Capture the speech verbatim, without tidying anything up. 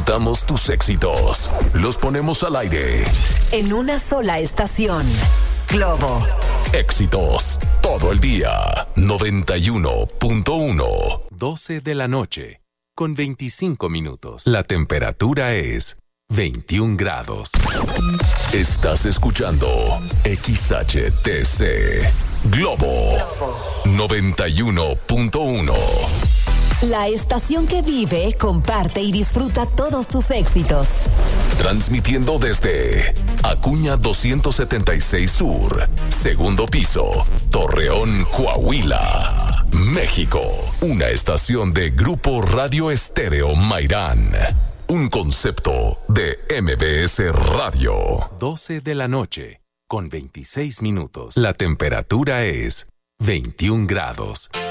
Contamos tus éxitos. Los ponemos al aire. En una sola estación. Globo. Éxitos. Todo el día. noventa y uno punto uno. doce de la noche. Con veinticinco minutos. La temperatura es veintiún grados. Estás escuchando X H T C Globo noventa y uno punto uno. La estación que vive, comparte y disfruta todos tus éxitos. Transmitiendo desde Acuña doscientos setenta y seis Sur, segundo piso, Torreón, Coahuila, México. Una estación de Grupo Radio Estéreo Mairán. Un concepto de M B S Radio. doce de la noche, con veintiséis minutos. La temperatura es veintiún grados.